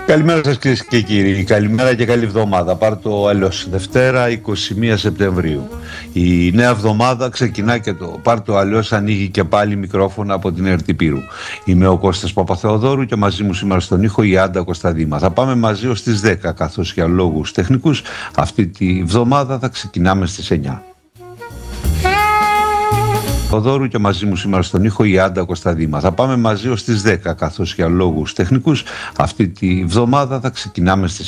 Καλημέρα σας κυρίες και κύριοι, καλημέρα και καλή εβδομάδα. Πάρτο αλλιώς, Δευτέρα 21 Σεπτεμβρίου. Η νέα εβδομάδα ξεκινά και το Πάρτο αλλιώς ανοίγει και πάλι μικρόφωνα από την ΕΡΤ Πύρου. Είμαι ο Κώστας Παπαθεοδόρου και μαζί μου σήμερα στον ήχο η Άντα Κωνσταντίνα. Θα πάμε μαζί ως τις 10, καθώς για λόγους τεχνικούς αυτή τη εβδομάδα θα ξεκινάμε στις 9. Θοδόρου και μαζί μου σήμερα στον ήχο η Άντα Κωνσταντίνα. Θα πάμε μαζί ως τις 10, καθώς για λόγους τεχνικούς αυτή τη βδομάδα θα ξεκινάμε στις